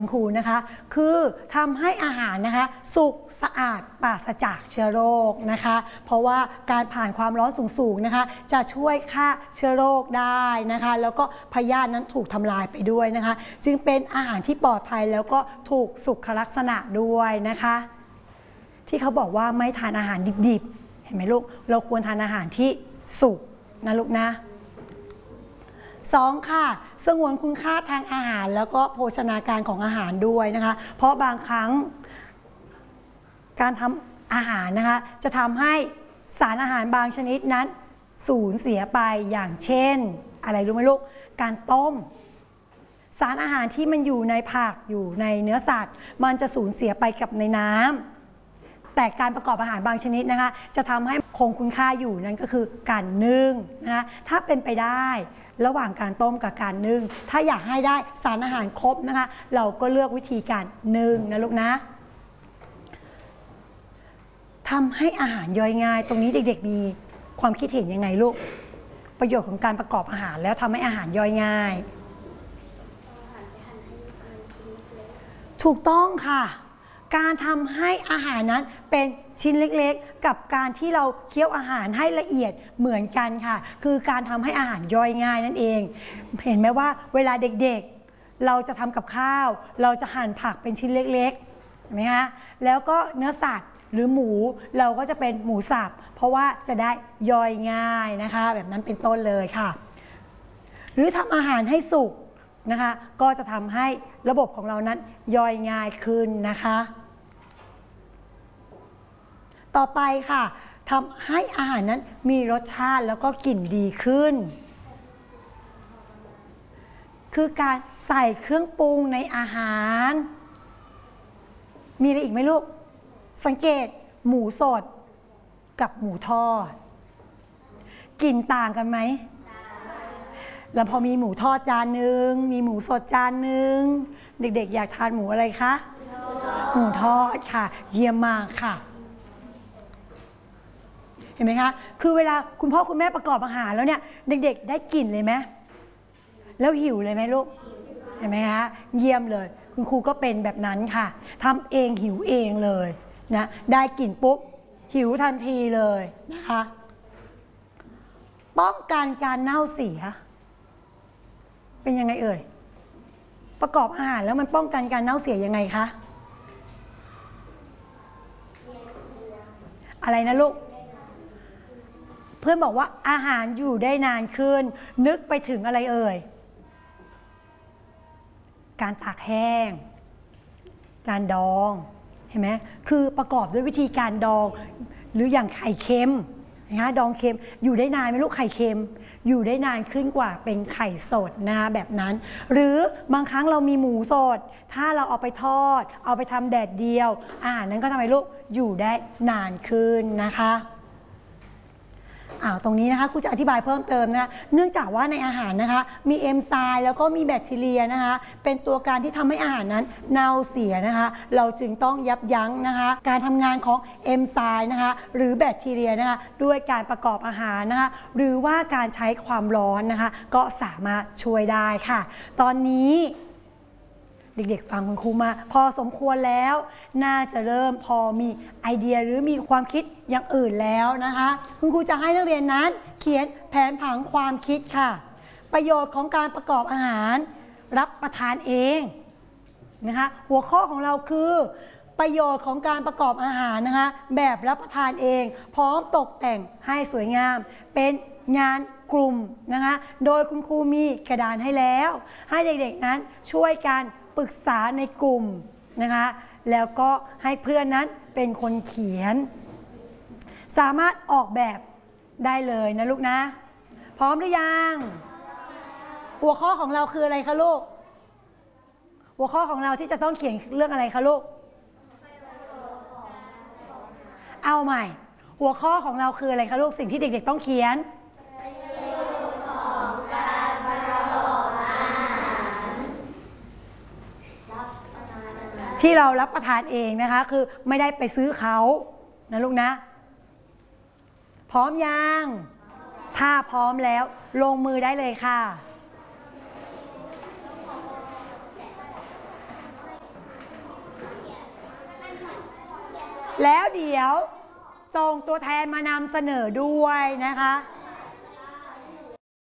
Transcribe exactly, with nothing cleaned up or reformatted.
ครูนะคะคือทำให้อาหารนะคะสุกสะอาดปราศจากเชื้อโรคนะคะเพราะว่าการผ่านความร้อนสูงๆนะคะจะช่วยฆ่าเชื้อโรคได้นะคะแล้วก็พยาธินั้นถูกทำลายไปด้วยนะคะจึงเป็นอาหารที่ปลอดภัยแล้วก็ถูกสุขลักษณะด้วยนะคะที่เขาบอกว่าไม่ทานอาหารดิบๆเห็นไหมลูกเราควรทานอาหารที่สุกนะลูกนะสองค่ะสงวนคุณค่าทางอาหารแล้วก็โภชนาการของอาหารด้วยนะคะเพราะบางครั้งการทำอาหารนะคะจะทำให้สารอาหารบางชนิดนั้นสูญเสียไปอย่างเช่นอะไรรู้ไหมลูกการต้มสารอาหารที่มันอยู่ในผักอยู่ในเนื้อสัตว์มันจะสูญเสียไปกับในน้ำแต่การประกอบอาหารบางชนิดนะคะจะทำให้คงคุณค่าอยู่นั่นก็คือการนึ่งนะคะถ้าเป็นไปได้ระหว่างการต้มกับการนึ่งถ้าอยากให้ได้สารอาหารครบนะคะเราก็เลือกวิธีการนึ่งนะลูกนะทำให้อาหารย่อยง่ายตรงนี้เด็กๆมีความคิดเห็นยังไงลูกประโยชน์ของการประกอบอาหารแล้วทำให้อาหารย่อยง่ายถูกต้องค่ะการทำให้อาหารนั้นเป็นชิ้นเล็กๆกับการที่เราเคี้ยวอาหารให้ละเอียดเหมือนกันค่ะคือการทำให้อาหารย่อยง่ายนั่นเองเห็นไหมว่าเวลาเด็กๆเราจะทำกับข้าวเราจะหั่นผักเป็นชิ้นเล็กๆเห็นไหมคะแล้วก็เนื้อสัตว์หรือหมูเราก็จะเป็นหมูสับเพราะว่าจะได้ย่อยง่ายนะคะแบบนั้นเป็นต้นเลยค่ะหรือทำอาหารให้สุกนะคะก็จะทำให้ระบบของเรานั้นย่อยง่ายขึ้นนะคะต่อไปค่ะทำให้อาหารนั้นมีรสชาติแล้วก็กลิ่นดีขึ้นคือการใส่เครื่องปรุงในอาหารมีอะไรอีกไหมลูกสังเกตหมูสดกับหมูทอดกลิ่นต่างกันไหมแล้วพอมีหมูทอดจานหนึ่งมีหมูสดจานหนึ่งเด็กๆอยากทานหมูอะไรคะหมูทอดค่ะเยี่ยมมากค่ะเห็นไหมคะคือเวลาคุณพ่อคุณแม่ประกอบอาหารแล้วเนี่ยเด็กๆได้กลิ่นเลยไหมแล้วหิวเลยไหมลูกเห็นไหมคะเยี่ยมเลยคุณครูก็เป็นแบบนั้นค่ะทำเองหิวเองเลยนะได้กลิ่นปุ๊บหิวทันทีเลยนะคะป้องกันการเน่าเสียเป็นยังไงเอ่ยประกอบอาหารแล้วมันป้องกันการเน่าเสียยังไงคะอะไรนะลูกเพื่อนบอกว่าอาหารอยู่ได้นานขึ้นนึกไปถึงอะไรเอ่ยการตากแห้งการดองเห็นไหมคือประกอบด้วยวิธีการดองหรืออย่างไข่เค็มนะคะดองเค็มอยู่ได้นานไหมลูกไข่เค็มอยู่ได้นานขึ้นกว่าเป็นไข่สดนะคะแบบนั้นหรือบางครั้งเรามีหมูสดถ้าเราเอาไปทอดเอาไปทำแดดเดียวอาหารนั้นก็ทำให้ลูกอยู่ได้นานขึ้นนะคะอ้าวตรงนี้นะคะครูจะอธิบายเพิ่มเติมนะเนื่องจากว่าในอาหารนะคะมีเอนไซม์แล้วก็มีแบคทีเรียนะคะเป็นตัวการที่ทำให้อาหารนั้นเน่าเสียนะคะเราจึงต้องยับยั้งนะคะการทำงานของเอนไซม์นะคะหรือแบคทีเรียนะคะด้วยการประกอบอาหารนะคะหรือว่าการใช้ความร้อนนะคะก็สามารถช่วยได้ค่ะตอนนี้เด็กๆฟังคุณครูมาพอสมควรแล้วน่าจะเริ่มพอมีไอเดียหรือมีความคิดอย่างอื่นแล้วนะคะคุณครูจะให้นักเรียนนั้นเขียนแผนผังความคิดค่ะประโยชน์ของการประกอบอาหารรับประทานเองนะคะหัวข้อของเราคือประโยชน์ของการประกอบอาหารนะคะแบบรับประทานเองพร้อมตกแต่งให้สวยงามเป็นงานกลุ่มนะคะโดยคุณครูมีกระดานให้แล้วให้เด็กๆนั้นช่วยกันปรึกษาในกลุ่มนะคะแล้วก็ให้เพื่อนนั้นเป็นคนเขียนสามารถออกแบบได้เลยนะลูกนะพร้อมหรือยังหัวข้อของเราคืออะไรคะลูกหัวข้อของเราที่จะต้องเขียนเรื่องอะไรคะลูกเอาใหม่หัวข้อของเราคืออะไรคะลูกสิ่งที่เด็กๆต้องเขียนที่เรารับประทานเองนะคะคือไม่ได้ไปซื้อเขานะลูกนะพร้อมยังถ้าพร้อมแล้วลงมือได้เลยค่ะแล้วเดี๋ยวส่งตัวแทนมานำเสนอด้วยนะคะ